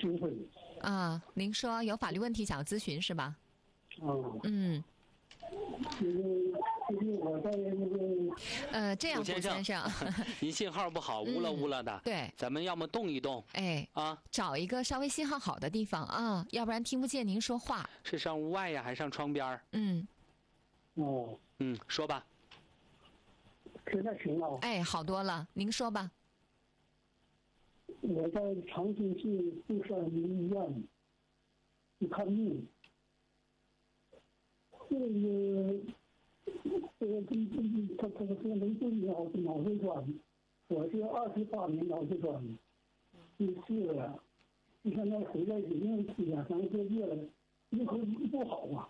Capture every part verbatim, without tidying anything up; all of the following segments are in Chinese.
纠纷。 啊，您说有法律问题想要咨询是吧？ 嗯。 嗯。 那个就是我在那个呃，这样，古先生， 您信号不好，乌了乌了的。 嗯、对， 咱们要么动一动， 哎啊， 找一个稍微信号好的地方啊，要不然听不见您说话。 是上屋外呀，还是上窗边？ 嗯。 哦。 嗯，说吧。 现在行了。 哎，好多了，您说吧。 我在长春市富山医院去看病。这个这个跟跟他他说能治疗脑血栓，我是二十八年脑血栓，去世了，现在回来已经两三个月了，愈合不好啊。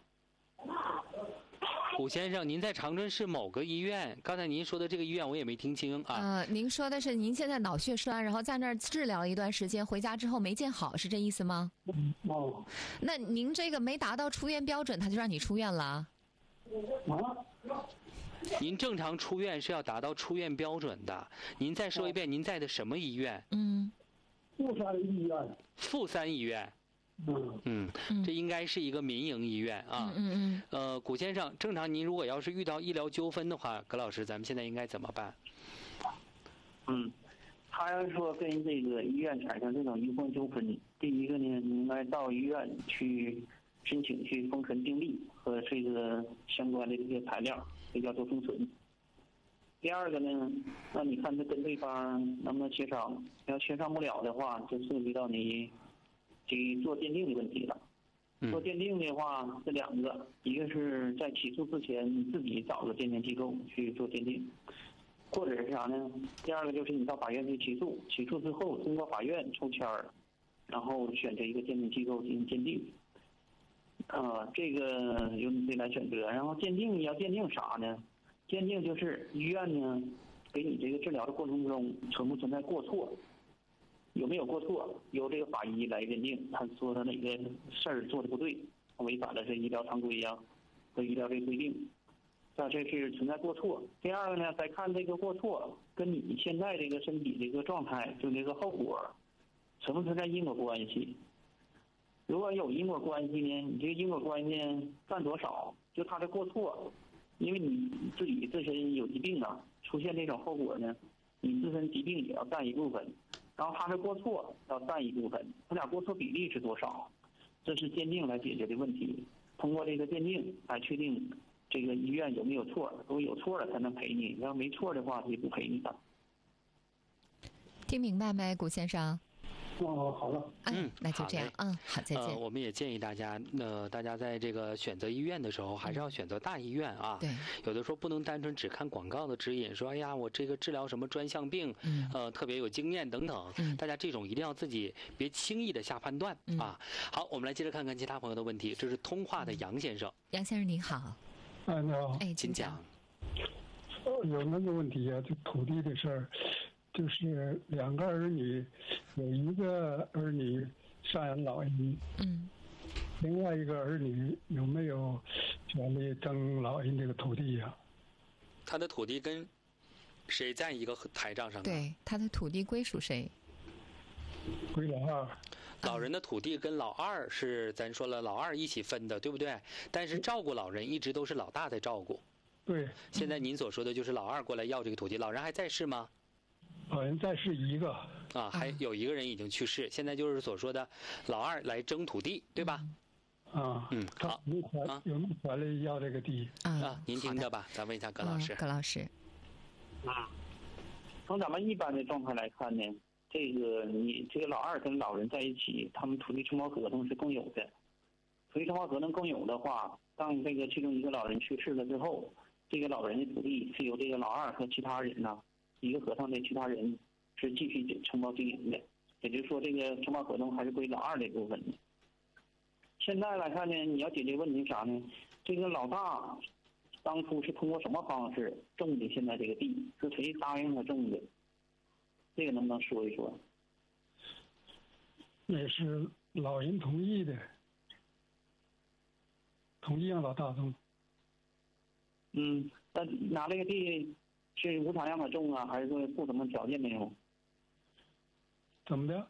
古先生，您在长春市某个医院，刚才您说的这个医院我也没听清啊。 呃，您说的是您现在脑血栓，然后在那儿治疗了一段时间，回家之后没见好，是这意思吗？ 哦。 那您这个没达到出院标准，他就让你出院了？ 啊？ 您正常出院是要达到出院标准的。您再说一遍，您在的什么医院？ 嗯， 富山医院。 富山医院。 嗯嗯，这应该是一个民营医院啊。 嗯嗯呃，古先生，正常您如果要是遇到医疗纠纷的话，葛老师，咱们现在应该怎么办？ 嗯，他要说跟这个医院产生这种医患纠纷，第一个呢，你应该到医院去申请去封存病历和这个相关的这些材料，这叫做封存。第二个呢，那你看他跟对方能不能协商，要协商不了的话，就涉及到你去做鉴定的问题了。做鉴定的话，这两个，一个是在起诉之前你自己找个鉴定机构去做鉴定，或者是啥呢？第二个就是你到法院去起诉，起诉之后通过法院抽签儿，然后选择一个鉴定机构进行鉴定。啊、呃，这个由你自己来选择。然后鉴定你要鉴定啥呢？鉴定就是医院呢给你这个治疗的过程中存不存在过错。有没有过错，由这个法医来认定。他说他哪个事儿做的不对，违反了这医疗常规呀和医疗这规定，那这是存在过错。第二个呢，再看这个过错跟你现在这个身体这个状态，就这个后果存不存在因果关系。如果有因果关系呢，你这个因果关系占多少？就他的过错，因为你自己自身有疾病啊，出现这种后果呢，你自身疾病也要占一部分。然后他的过错要占一部分，他俩过错比例是多少？这是鉴定来解决的问题。通过这个鉴定来确定这个医院有没有错，如果有错了才能赔你，要没错的话他就不赔你的。 听明白没，古先生？ 哦，好了。 嗯，那就这样。嗯，好，再见。 呃，我们也建议大家，呃，大家在这个选择医院的时候，还是要选择大医院啊。 对。 有的时候不能单纯只看广告的指引，说哎呀，我这个治疗什么专项病， 嗯、 呃，特别有经验等等。 嗯。 大家这种一定要自己别轻易的下判断、 嗯、 啊。好，我们来接着看看其他朋友的问题。这是通话的杨先生。嗯、 杨先生您好。 哎，你好。 哎， 请讲。 有那个问题啊，就土地的事儿。就是两个儿女，有一个儿女赡养老人， 嗯， 另外一个儿女有没有权利争老人这个土地呀、啊？ 他的土地跟谁在一个台账上呢？ 对，他的土地归属谁？ 归老二。 老人的土地跟老二是咱说了，老二一起分的，对不对？但是照顾老人一直都是老大在照顾。 对。 现在您所说的就是老二过来要这个土地，老人还在世吗？ 老人在世一个啊，还有一个人已经去世，现在就是所说的老二来争土地，对吧？ 啊， 嗯，好， 有权有没有权利要这个地啊？您听着吧，咱问一下葛老师。 嗯、葛老师， 啊，从咱们一般的状态来看呢，这个你这个老二跟老人在一起，他们土地承包合同是共有的。土地承包合同共有的话，当这个其中一个老人去世了之后，这个老人的土地是由这个老二和其他人呢。一个合同的其他人是继续承包经营的，也就是说，这个承包合同还是归老二的部分的。现在来看呢，你要解决问题啥呢？这个老大当初是通过什么方式种的现在这个地？是谁答应他种的？这个能不能说一说？ 也是老人同意的，同意让老大种。 嗯，那拿这个地。是无偿让他种啊，还是说附什么条件没有？ 怎么的？